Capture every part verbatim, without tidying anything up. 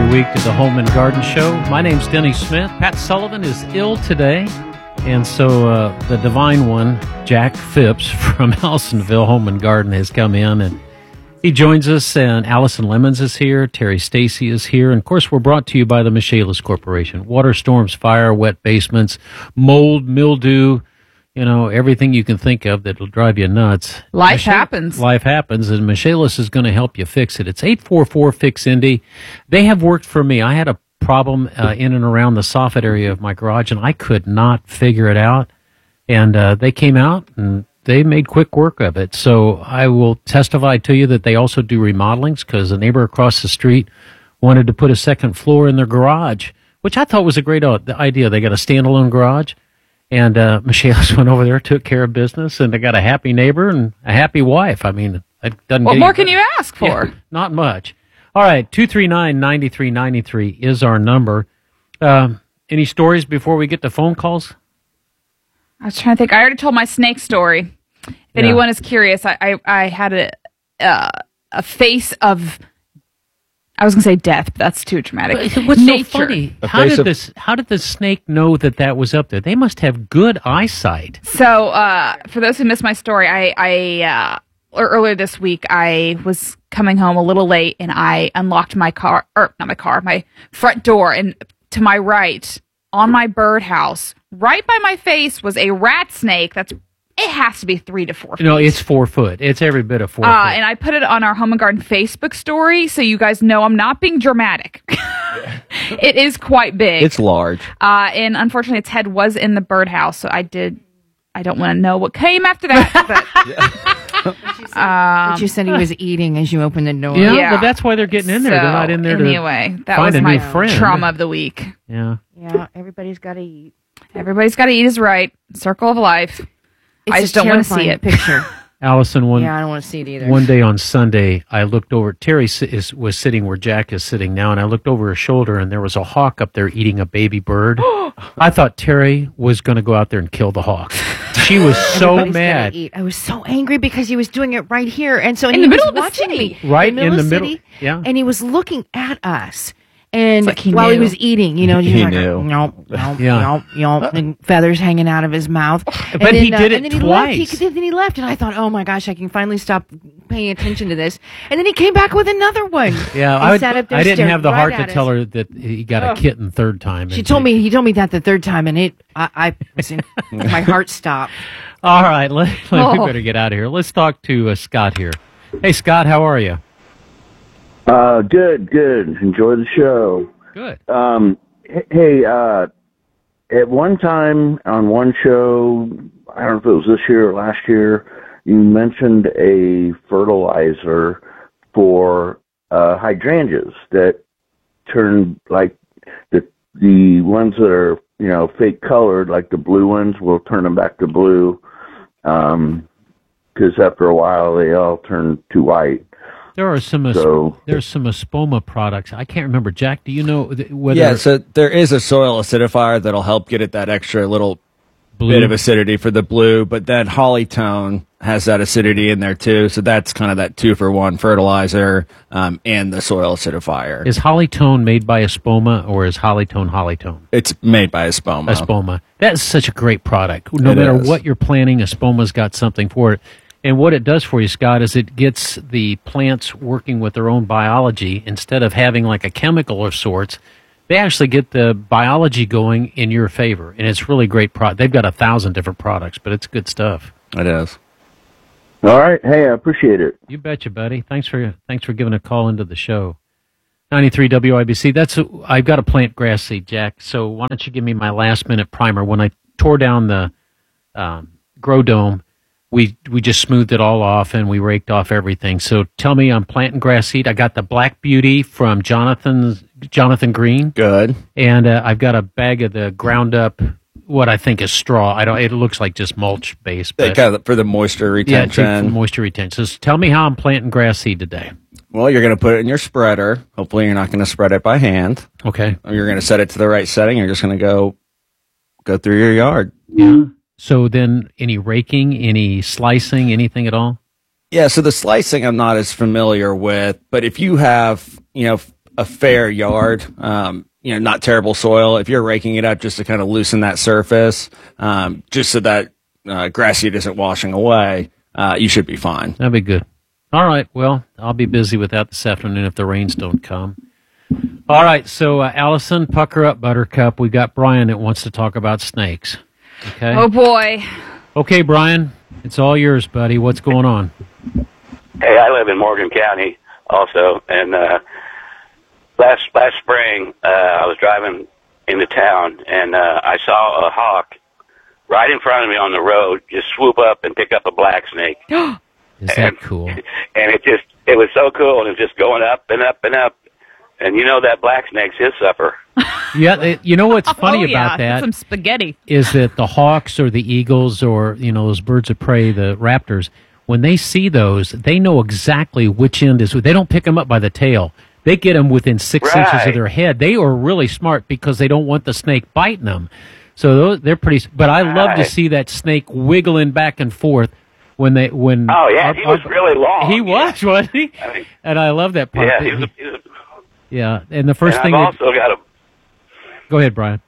week to the Home and Garden Show. My name's Denny Smith. Pat Sullivan is ill today, and so uh, the divine one, Jack Phipps from Allisonville Home and Garden, has come in, and he joins us, and Allison Lemons is here, Terry Stacy is here, and of course we're brought to you by the Michaelis Corporation. Water, storms, fire, wet basements, mold, mildew, you know, everything you can think of that'll drive you nuts. Life Michel- happens. Life happens, and Michaelis is going to help you fix it. It's eight four four, F I X, Indy. They have worked for me. I had a problem uh, in and around the soffit area of my garage, and I could not figure it out. And uh, they came out, and they made quick work of it. So I will testify to you that they also do remodelings, because a neighbor across the street wanted to put a second floor in their garage, which I thought was a great uh, idea. They got a standalone garage. And uh, Michaelis went over there, took care of business, and they got a happy neighbor and a happy wife. I mean, it doesn't What get more any can you ask for? Yeah, not much. All right, two three nine, nine three nine three is our number. Um, any stories before we get to phone calls? I was trying to think. I already told my snake story. If Yeah. anyone is curious, I, I, I had a uh, a face of, I was going to say death, but that's too dramatic. But what's Nature. so funny? A How face did of- this? How did the snake know that that was up there? They must have good eyesight. So, uh, for those who missed my story, I, I uh, or earlier this week, I was coming home a little late, and I unlocked my car, or not my car, my front door, and to my right, on my birdhouse, right by my face, was a rat snake. That's it has to be three to four feet. No, it's four foot. It's every bit of four Uh, foot. and I put it on our Home and Garden Facebook story, so you guys know I'm not being dramatic. It is quite big. It's large. Uh, and unfortunately, its head was in the birdhouse, so I did. I don't want to know what came after that. But But you said he was eating as you opened the door. yeah, yeah. but that's why they're getting in there. They're so, not in there to anyway. That find was a my new friend. trauma of the week. Yeah. Yeah, everybody's got to eat. Everybody's got to eat is right. Circle of life. It's I a just don't want to see terrifying it. Picture. Allison, one yeah, I don't want to see it either. one day on Sunday, I looked over. Terry si- is, was sitting where Jack is sitting now, and I looked over her shoulder, and there was a hawk up there eating a baby bird. I thought Terry was going to go out there and kill the hawk. She was so Everybody's gotta mad. eat. I was so angry because he was doing it right here, and so and In he the was middle of the watching city. me Right in the middle in of the the middle- city, yeah. and he was looking at us. And It's like he while he knew. was eating, you know, He he's like, knew. Yelp, yelp, Yeah. yelp, yelp, and feathers hanging out of his mouth. And But he then, did uh, it and then he twice. Left. He, then he left, and I thought, oh my gosh, I can finally stop paying attention to this. And then he came back with another one. Yeah, and I, would- sat up there I didn't staring have the right heart at to us. tell her that he got a kitten third time. She and told me he told me that the third time, and it I, I was in, my heart stopped. All right, let, let, we Oh. better get out of here. Let's talk to uh, Scott here. Hey, Scott, how are you? Uh, good, good. Enjoy the show. Good. Um, h- hey, uh, at one time on one show, I don't know if it was this year or last year, you mentioned a fertilizer for uh, hydrangeas that turn like the the ones that are you know fake colored, like the blue ones, will turn them back to blue. Um, because after a while they all turn to white. There are some So- there's some Espoma products. I can't remember. Jack, do you know th- whether Yeah, so there is a soil acidifier that'll help get it that extra little blue? bit of acidity for the blue, but then Hollytone has that acidity in there too, so that's kind of that two for one fertilizer um, and the soil acidifier. Is Hollytone made by Espoma, or is Hollytone Hollytone? It's made by Espoma. Espoma. That is such a great product. No It matter is. what you're planting, Espoma's got something for it. And what it does for you, Scott, is it gets the plants working with their own biology instead of having like a chemical of sorts. They actually get the biology going in your favor, and it's really great product. They've got a thousand different products, but it's good stuff. It is. All right. Hey, I appreciate it. You betcha, buddy. Thanks for thanks for giving a call into the show. ninety-three W I B C. That's a, I've got to plant grass seed, Jack. So why don't you give me my last minute primer? When I tore down the um, grow dome, we we just smoothed it all off and we raked off everything. So tell me, I'm planting grass seed. I got the Black Beauty from Jonathan's Jonathan Green, Good. and uh, I've got a bag of the ground up. What I think is straw. I don't. It looks like just mulch base, They but kind of- for the moisture yeah, it's for retention. moisture retention. So tell me how I'm planting grass seed today. Well, you're going to put it in your spreader. Hopefully, you're not going to spread it by hand. Okay. Or you're going to set it to the right setting. You're just going to go go through your yard. Yeah. So then, any raking, any slicing, anything at all? Yeah. So the slicing, I'm not as familiar with. But if you have, you know, a fair yard, um, you know, not terrible soil. If you're raking it up just to kind of loosen that surface, um, just so that uh, grass seed isn't washing away, uh, you should be fine. That'd be good. All right. Well, I'll be busy with that this afternoon if the rains don't come. All right. So, uh, Allison, pucker up, Buttercup. We got Brian that wants to talk about snakes. Okay. Oh boy. Okay, Brian, it's all yours, buddy. What's going on? Hey, I live in Morgan County also, and uh, last last spring uh, I was driving into town, and uh, I saw a hawk right in front of me on the road just swoop up and pick up a black snake. Is that and, cool? And it just, it was so cool, and it was just going up and up and up. And you know that black snake's his supper. Yeah, it, you know what's funny oh, yeah. about that Some spaghetti. is that the hawks or the eagles or, you know, those birds of prey, the raptors, when they see those, they know exactly which end is. They don't pick them up by the tail. They get them within six Right. inches of their head. They are really smart because they don't want the snake biting them. So those, they're pretty. But I love to Right. see that snake wiggling back and forth when they when. Oh, yeah, our- he was our- really long. He was, wasn't he? I mean, And I love that part. yeah, he was, a, he was a, yeah, and the first and thing. I've They, also got a, go ahead, Brian.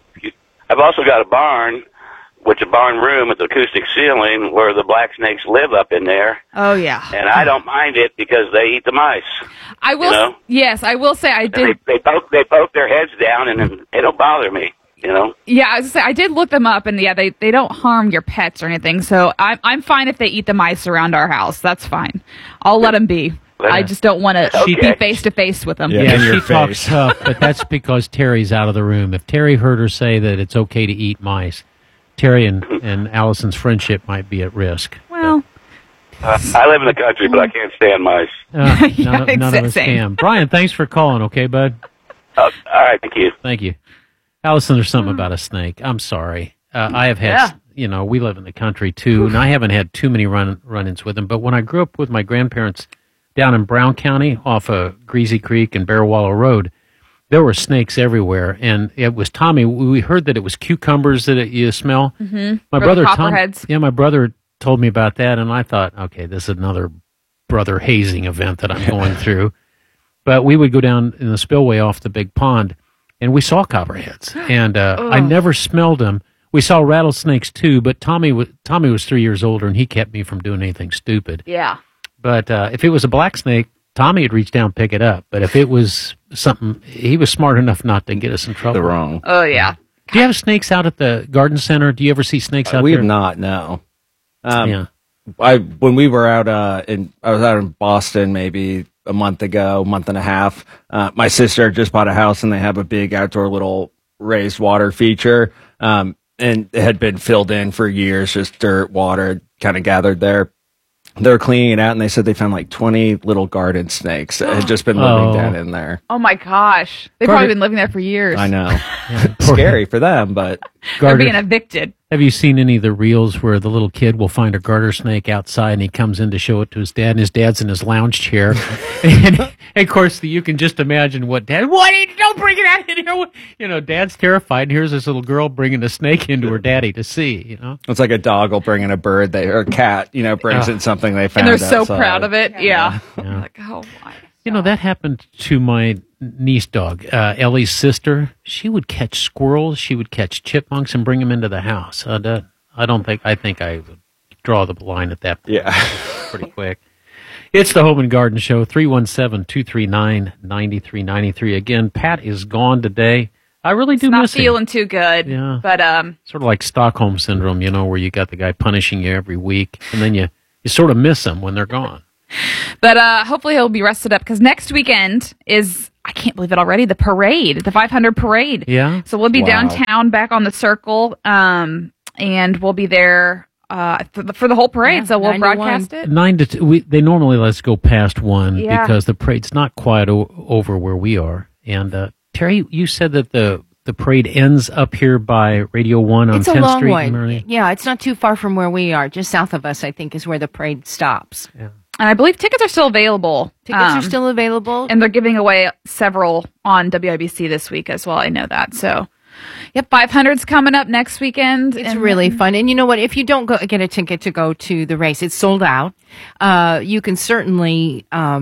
I've also got a barn, which a barn room with acoustic ceiling where the black snakes live up in there. Oh yeah. And I don't mind it because they eat the mice. I will. You know? Yes, I will say I And did. They, they poke they poke their heads down, and then they don't bother me. You know. Yeah, I was gonna say I did look them up, and yeah, they, they don't harm your pets or anything. So I'm I'm fine if they eat the mice around our house. That's fine. I'll let them be. I just don't want to Okay. be face to face with them. Yeah. Yeah, in your she talks face. tough, but that's because Terry's out of the room. If Terry heard her say that it's okay to eat mice, Terry and, and Allison's friendship might be at risk. Well, Uh, I live in the country, but I can't stand mice. Uh, Yeah, none, of- none of us same. can. Brian, thanks for calling, okay, bud? Uh, all right, thank you. Thank you. Allison, there's something about a snake. I'm sorry. Uh, I have had, Yeah. you know, we live in the country too, and I haven't had too many run, run-ins with them, but when I grew up with my grandparents down in Brown County off of Greasy Creek and Bear Wallow Road, there were snakes everywhere, and it was Tommy. We heard that it was cucumbers that it, you smell. Mm-hmm. My Or the brother Tom, copperheads. yeah, my brother told me about that, and I thought, okay, this is another brother hazing event that I'm going through. But we would go down in the spillway off the big pond, and we saw copperheads, and uh, I never smelled them. We saw rattlesnakes too, but Tommy was Tommy was three years older, and he kept me from doing anything stupid. yeah. But uh, if it was a black snake, Tommy would reach down and pick it up. But if it was something, he was smart enough not to get us in trouble. The wrong. Oh yeah. Do you have snakes out at the garden center? Do you ever see snakes out we there? have not, no. Um, Yeah. I when we were out uh, in I was out in Boston maybe a month ago, month and a half. Uh, my sister just bought a house and they have a big outdoor little raised water feature, um, and it had been filled in for years, just dirt, water, kind of gathered there. They were cleaning it out and they said they found like twenty little garden snakes that had just been living Oh. down in there. Oh my gosh. They've Garden- probably been living there for years. I know, Yeah, poor- scary for them, but They're garter- being evicted. Have you seen any of the reels where the little kid will find a garter snake outside and he comes in to show it to his dad, and his dad's in his lounge chair? and, and of course, you can just imagine what dad, what? Don't bring it out in here. You know, dad's terrified, and here's this little girl bringing a snake into her daddy to see, you know? it's like a dog will bring in a bird they or a cat, you know, brings Ah. in something they And found. they're so outside. proud of it. Yeah. Yeah. Like, oh my. You know, that happened to my niece dog, uh, Ellie's sister. She would catch squirrels, she would catch chipmunks and bring them into the house. Uh, that, I don't think, I think I would draw the line at that point Yeah. pretty quick. It's the Home and Garden Show, three one seven, two three nine, nine three nine three. Again, Pat is gone today. I really do Not miss him. feeling too good. Yeah. But um Sort of like Stockholm Syndrome, you know, where you got the guy punishing you every week, and then you, you sort of miss them when they're gone. but uh hopefully he'll be rested up because next weekend is, I can't believe it already, the parade, the five hundred parade. Yeah? So we'll be Wow. downtown back on the circle, um, and we'll be there uh, for, the, for the whole parade. Yeah, so we'll nine to one. broadcast it. Nine to two, we, they normally let us go past one Yeah. because the parade's not quite o- over where we are. And uh, Terry, you said that the the parade ends up here by Radio One on It's a tenth long Street. in one. Meridian. Yeah, it's not too far from where we are. Just south of us, I think, is where the parade stops. And I believe tickets are still available. Tickets Um, are still available. and they're giving away several on W I B C this week as well. I know that. So, yep, five hundred's coming up next weekend. It's and really fun. And you know what? If you don't go get a ticket to go to the race, it's sold out. Uh, you can certainly um,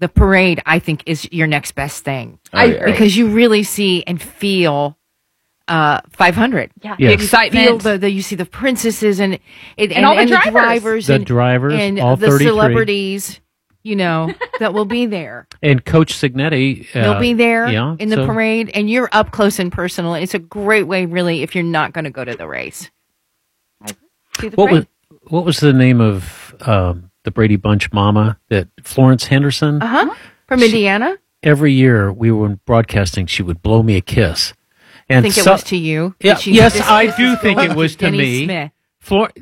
the parade, I think, is your next best thing. I agree. Because you really see and feel uh, five hundred. Yeah, Yes. the excitement. Feel the, the you see the princesses and and, And all the and drivers. drivers The and, drivers, and all the thirty-three. celebrities, you know, that will be there. And Coach Signetti. Uh, They'll be there yeah, in the so- parade, and you're up close and personal. It's a great way, really, if you're not going to go to the race. See the What was, parade. what was the name of um, the Brady Bunch mama? That Florence Henderson? Uh huh. From Indiana, Every year we were broadcasting, she would blow me a kiss. And I think it so- was to you. Yeah, She- yes, this- I this do is think going it was to Denny me. Smith. Flor-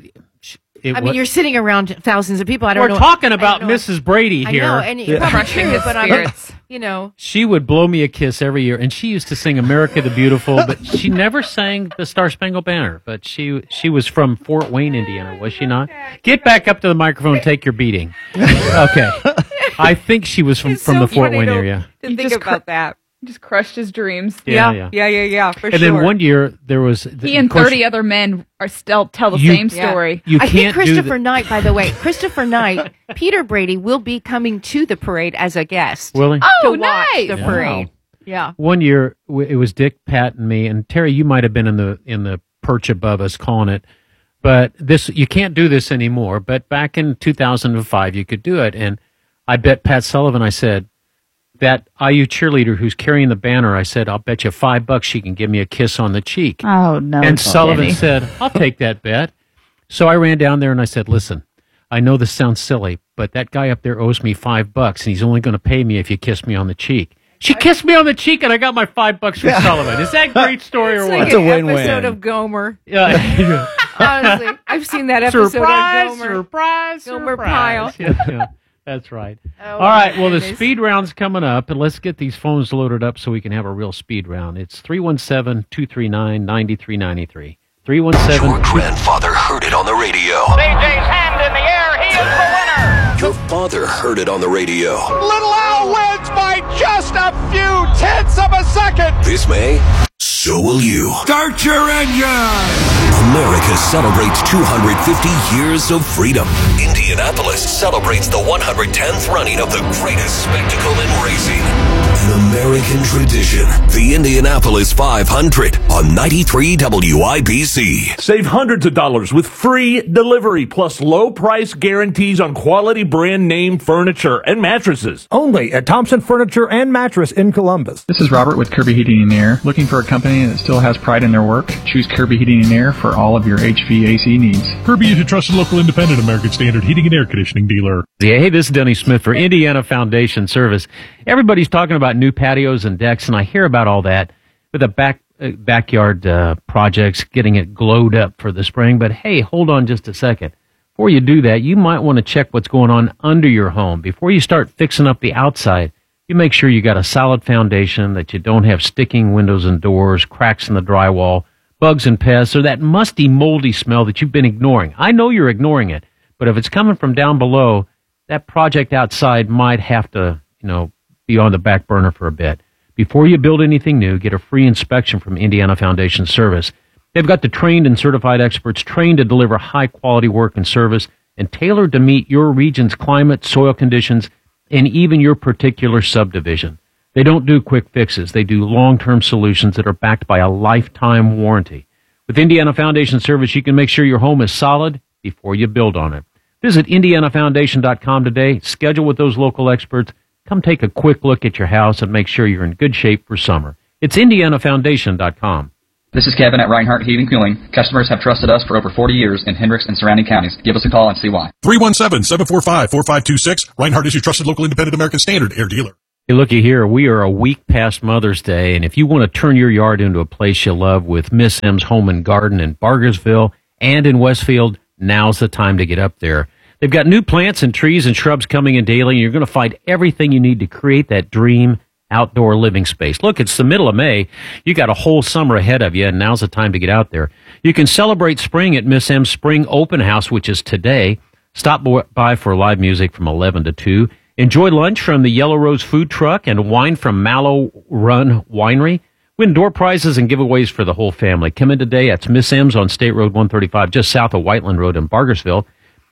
it I wa- mean, you're sitting around thousands of people. I don't we're know. talking I about don't know. Missus Brady I here. know, and you're probably Crushing true, his but I'm, spirits. you know, She would blow me a kiss every year, and she used to sing "America the Beautiful," but she never sang the Star Spangled Banner. But she she was from Fort Wayne, Indiana, was she not? Get back up to the microphone, and take your beating. Okay, I think she was from It's from so the Fort funny Wayne to- area. to You think just about cr- that. Just crushed his dreams. Yeah, yeah. yeah, yeah, yeah, for And sure. then one year there was He and of course, thirty other men are still tell the You- same Yeah. story. You I can't think do Christopher the, Knight, by the way, Christopher Knight, Peter Brady will be coming to the parade as a guest Willie. Oh, to watch nice. the Yeah. parade. Yeah. One year w- it was Dick, Pat, and me, and Terry. You might have been in the in the perch above us calling it, but this you can't do this anymore. But back in two thousand five, you could do it, and I bet Pat Sullivan. I said that I U cheerleader who's carrying the banner. I said I'll bet you five bucks she can give me a kiss on the cheek. Oh no! And Sullivan Jenny. said, I'll take that bet. So I ran down there and I said, listen, I know this sounds silly, but that guy up there owes me five bucks and he's only going to pay me if you kiss me on the cheek. She kissed me on the cheek and I got my five bucks from Sullivan. Is that a great story or It's what? like It's a an win-win. episode of Gomer. Yeah. Honestly, I've seen that episode surprise, of Gomer. surprise, Gomer surprise. Yeah, yeah, that's right. Oh, All right, well, the goodness. speed round's coming up, and let's get these phones loaded up so we can have a real speed round. It's three one seven, two three nine, nine three nine three. three one seven Your grandfather heard it on the radio. C J's hand in the air. He is the winner. Your father heard it on the radio. Little Al wins by just a few tenths of a second. This May, so will you. Start your engine. America celebrates two hundred fifty years of freedom. Indianapolis celebrates the one hundred tenth running of the greatest spectacle in racing. An American tradition. The Indianapolis five hundred on ninety-three W I B C. Save hundreds of dollars with free delivery plus low price guarantees on quality brand name furniture and mattresses. Only at Thompson Furniture and Mattress in Columbus. This is Robert with Kirby Heating and Air. Looking for a company that still has pride in their work? Choose Kirby Heating and Air for all of your H V A C needs. Kirby is a trusted local independent American Standard heating and air conditioning dealer. Yeah, hey, this is Denny Smith for Indiana Foundation Service. Everybody's talking about new patios and decks, and I hear about all that with the back uh, backyard uh, projects, getting it glowed up for the spring. But hey, hold on just a second. Before you do that, you might want to check what's going on under your home. Before you start fixing up the outside, you make sure you got a solid foundation, that you don't have sticking windows and doors, cracks in the drywall, bugs and pests, or that musty, moldy smell that you've been ignoring. I know you're ignoring it, but if it's coming from down below, that project outside might have to, you know, be on the back burner for a bit. Before you build anything new, get a free inspection from Indiana Foundation Service. They've got the trained and certified experts trained to deliver high-quality work and service and tailored to meet your region's climate, soil conditions, and even your particular subdivision. They don't do quick fixes. They do long-term solutions that are backed by a lifetime warranty. With Indiana Foundation Service, you can make sure your home is solid before you build on it. Visit indiana foundation dot com today. Schedule with those local experts. Come take a quick look at your house and make sure you're in good shape for summer. It's indiana foundation dot com. This is Kevin at Reinhardt Heating and Cooling. Customers have trusted us for over forty years in Hendricks and surrounding counties. Give us a call and see why. three one seven, seven four five, four five two six. Reinhardt is your trusted local independent American Standard air dealer. Hey, looky here. We are a week past Mother's Day, and if you want to turn your yard into a place you love with Miss M's Home and Garden in Bargersville and in Westfield, now's the time to get up there. They've got new plants and trees and shrubs coming in daily, and you're going to find everything you need to create that dream outdoor living space. Look, it's the middle of May. You got a whole summer ahead of you, and now's the time to get out there. You can celebrate spring at Miss M's Spring Open House, which is today. Stop by for live music from eleven to two. Enjoy lunch from the Yellow Rose Food Truck and wine from Mallow Run Winery. Win door prizes and giveaways for the whole family. Come in today. That's Miss M's on State Road one thirty-five, just south of Whiteland Road in Bargersville.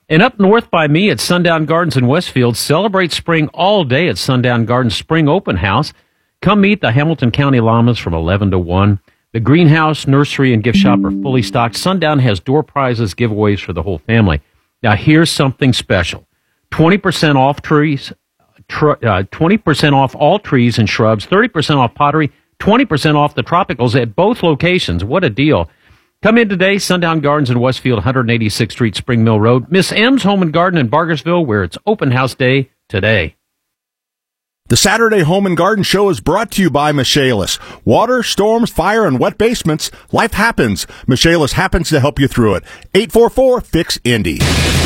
And up north by me at Sundown Gardens in Westfield, celebrate spring all day at Sundown Gardens Spring Open House. Come meet the Hamilton County Llamas from eleven to one. The greenhouse, nursery, and gift shop are fully stocked. Sundown has door prizes, giveaways for the whole family. Now, here's something special. twenty percent off trees, tr- uh, twenty percent off all trees and shrubs, thirty percent off pottery, twenty percent off the tropicals at both locations. What a deal. Come in today, Sundown Gardens in Westfield, one eighty-sixth Street, Spring Mill Road. Miss M's Home and Garden in Bargersville, where it's open house day today. The Saturday Home and Garden Show is brought to you by Michaelis. Water, storms, fire, and wet basements. Life happens. Michaelis happens to help you through it. eight four four, fix Indy.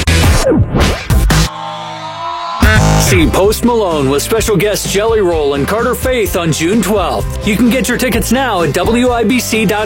See Post Malone with special guest Jelly Roll and Carter Faith on June twelfth. You can get your tickets now at W I B C dot